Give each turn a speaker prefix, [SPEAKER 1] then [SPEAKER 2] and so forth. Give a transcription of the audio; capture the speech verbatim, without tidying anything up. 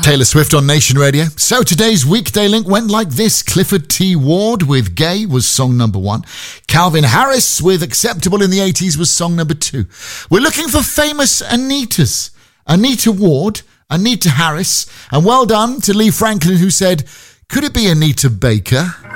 [SPEAKER 1] Taylor Swift on Nation Radio. So today's weekday link went like this. Clifford T. Ward with Gay was song number one. Calvin Harris with Acceptable in the eighties was song number two. We're looking for famous Anitas. Anita Ward, Anita Harris, and well done to Lee Franklin, who said, could it be Anita Baker?